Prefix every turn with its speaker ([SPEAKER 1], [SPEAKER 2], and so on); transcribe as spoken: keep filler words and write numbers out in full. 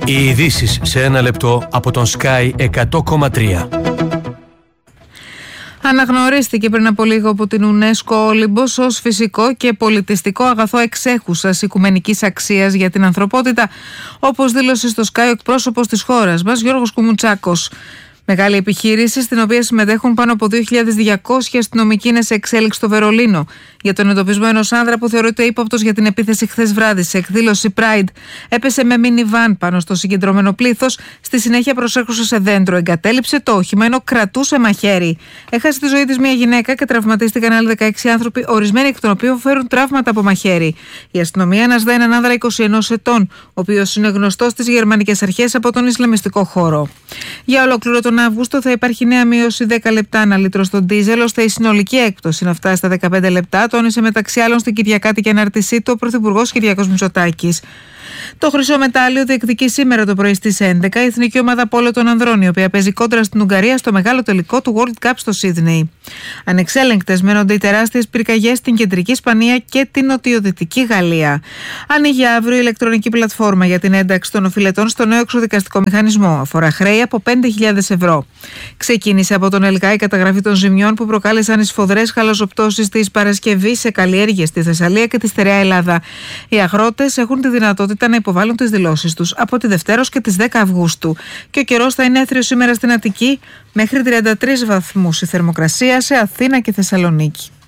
[SPEAKER 1] Οι ειδήσεις σε ένα λεπτό από τον Sky εκατό κόμμα τρία.
[SPEAKER 2] Αναγνωρίστηκε πριν από λίγο από την UNESCO ο Όλυμπος ως φυσικό και πολιτιστικό αγαθό εξέχουσας οικουμενικής αξίας για την ανθρωπότητα, όπως δήλωσε στο Sky ο εκπρόσωπος της χώρας μας, Γιώργος Κουμουτσάκος. Μεγάλη επιχείρηση, στην οποία συμμετέχουν πάνω από δύο χιλιάδες διακόσιοι αστυνομικοί, είναι σε εξέλιξη στο Βερολίνο για τον εντοπισμό ενός άνδρα που θεωρείται ύποπτος για την επίθεση χθες βράδυ σε εκδήλωση Pride. Έπεσε με μίνιβαν πάνω στο συγκεντρωμένο πλήθος, στη συνέχεια προσέχουσε σε δέντρο, εγκατέλειψε το όχημα ενώ κρατούσε μαχαίρι. Έχασε τη ζωή της μια γυναίκα και τραυματίστηκαν άλλοι δεκαέξι άνθρωποι, ορισμένοι εκ των οποίων φέρουν τραύματα από μαχαίρι. Η αστυνομία αναζητά έναν άνδρα είκοσι ενός ετών, ο οποίος είναι γνωστός στις γερμανικές αρχές από τον Ισλαμιστικό χώρο. Για ολόκληρο τον Αύγουστο θα υπάρχει νέα μείωση δέκα λεπτά ανά λίτρο στον ντίζελ, ώστε η συνολική έκπτωση να φτάσει στα δεκαπέντε λεπτά, τόνισε μεταξύ άλλων στην Κυριακάτικη ανάρτησή του ο Πρωθυπουργός Κυριάκος Μητσοτάκης. Το χρυσό μετάλλιο διεκδικεί σήμερα το πρωί στις έντεκα η εθνική ομάδα πόλο των ανδρών, η οποία παίζει κόντρα στην Ουγγαρία στο μεγάλο τελικό του World Cup στο Σίδνεϊ. Ανεξέλεγκτες μένονται οι τεράστιες πυρκαγιές στην κεντρική Ισπανία και την νοτιοδυτική Γαλλία. Ανοίγει αύριο η ηλεκτρονική πλατφόρμα για την ένταξη των οφειλετών στο νέο εξωδικαστικό μηχανισμό. Αφορά χρέη από πέντε χιλιάδες ευρώ. Ξεκίνησε από τον ΕΛΚΑ η καταγραφή των ζημιών που προκάλεσαν οι σφοδρές χαλαζοπτώσεις της Παρασκευής σε καλλιέργειες στη Θεσσαλία και τη στερεά Ελλάδα. Οι αγρότες έχουν τη δυνατότητα να υποβάλουν τις δηλώσεις τους από τη Δευτέρα και τις δέκα Αυγούστου. Και ο καιρός θα είναι έθριος σήμερα στην Αττική, μέχρι τριάντα τρεις βαθμούς η θερμοκρασία σε Αθήνα και Θεσσαλονίκη.